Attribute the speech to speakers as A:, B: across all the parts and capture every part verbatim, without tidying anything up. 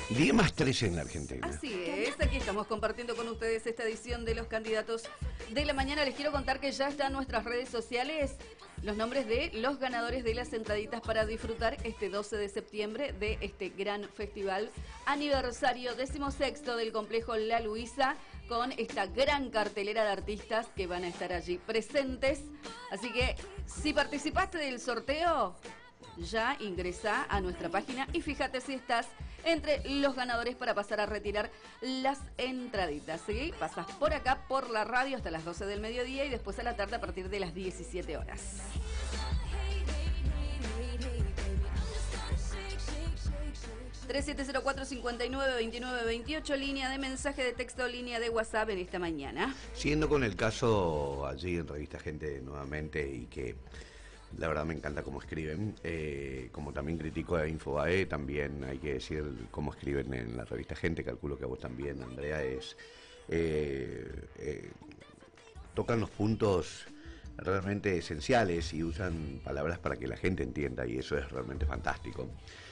A: diez más trece en la Argentina.
B: Así es, aquí estamos compartiendo con ustedes esta edición de los candidatos de la mañana. Les quiero contar que ya están en nuestras redes sociales los nombres de los ganadores de las entraditas para disfrutar este doce de septiembre de este gran festival aniversario decimosexto del complejo La Luisa, con esta gran cartelera de artistas que van a estar allí presentes. Así que si participaste del sorteo, ya ingresa a nuestra página y fíjate si estás entre los ganadores para pasar a retirar las entraditas, ¿sí? Pasas por acá, por la radio, hasta las doce del mediodía y después a la tarde a partir de las diecisiete horas. tres siete cero cuatro, cinco nueve, dos nueve dos ocho, línea de mensaje de texto, línea de WhatsApp en esta mañana.
A: Siguiendo con el caso allí en Revista Gente nuevamente, y que la verdad me encanta cómo escriben, eh, como también critico a Infobae, también hay que decir cómo escriben en la Revista Gente, calculo que a vos también, Andrea, es eh, eh, tocan los puntos realmente esenciales y usan palabras para que la gente entienda, y eso es realmente fantástico.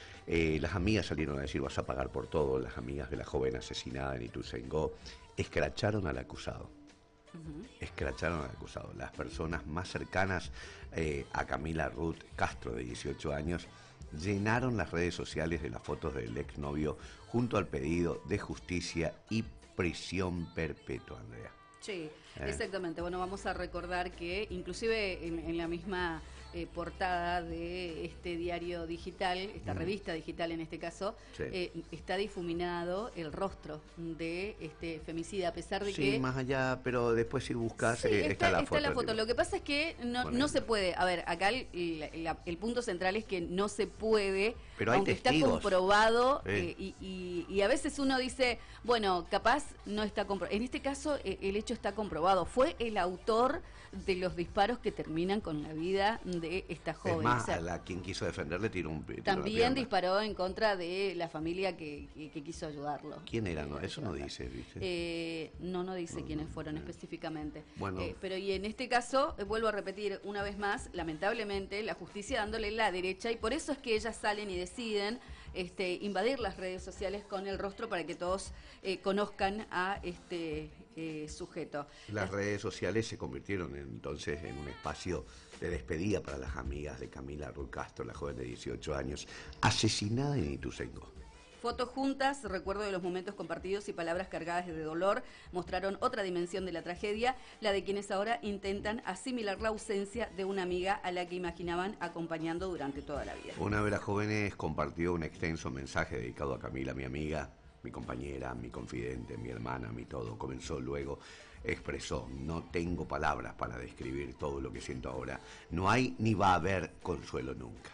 A: Eh, las amigas salieron a decir vas a pagar por todo. Las amigas de la joven asesinada en Ituzaingó escracharon al acusado. Uh-huh. Escracharon al acusado. Las personas más cercanas eh, a Camila Ruth Castro, de dieciocho años, llenaron las redes sociales de las fotos del exnovio junto al pedido de justicia y prisión perpetua, Andrea.
B: Sí, eh. exactamente. Bueno, vamos a recordar que inclusive en, en la misma eh, portada de este diario digital, esta mm. revista digital en este caso, sí. eh, está difuminado el rostro de este femicida, a pesar de
A: sí,
B: que...
A: Sí, más allá, pero después si buscas
B: sí,
A: eh,
B: está,
A: está la
B: está
A: foto.
B: la foto. Lo que pasa es que no, no se puede, a ver, acá el, el, el punto central es que no se puede,
A: pero hay
B: aunque
A: testigos.
B: Está comprobado,
A: sí.
B: eh, y, y, y a veces uno dice, bueno, capaz no está comprobado. En este caso eh, el hecho está comprobado. Fue el autor de los disparos que terminan con la vida de esta joven.
A: Es más,
B: o sea,
A: a la quien quiso defenderle tiró un tiró
B: también disparó en contra de la familia que, que, que quiso ayudarlo.
A: ¿Quién era? No, eso no dice, ¿viste?
B: Eh, no, no dice
A: no,
B: quiénes fueron
A: eh.
B: específicamente.
A: Bueno.
B: Eh, pero y en este caso, eh, vuelvo a repetir una vez más, lamentablemente, la justicia dándole la derecha, y por eso es que ellas salen y deciden este, invadir las redes sociales con el rostro para que todos eh, conozcan a este eh, sujeto.
A: Las redes sociales se convirtieron entonces en un espacio de despedida para las amigas de Camila Ruth Castro, la joven de dieciocho años, asesinada en Ituzaingó.
B: Fotos juntas, recuerdo de los momentos compartidos y palabras cargadas de dolor mostraron otra dimensión de la tragedia, la de quienes ahora intentan asimilar la ausencia de una amiga a la que imaginaban acompañando durante toda la vida.
A: Una de las jóvenes compartió un extenso mensaje dedicado a Camila, mi amiga, mi compañera, mi confidente, mi hermana, mi todo. Comenzó luego, expresó: no tengo palabras para describir todo lo que siento ahora. No hay ni va a haber consuelo nunca.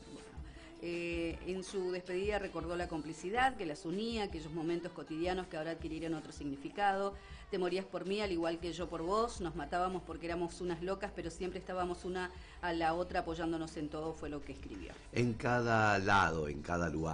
B: Eh, en su despedida recordó la complicidad que las unía, aquellos momentos cotidianos que ahora adquirieron otro significado. Te morías por mí al igual que yo por vos, nos matábamos porque éramos unas locas, pero siempre estábamos una a la otra apoyándonos en todo, fue lo que escribió.
A: En cada lado, en cada lugar.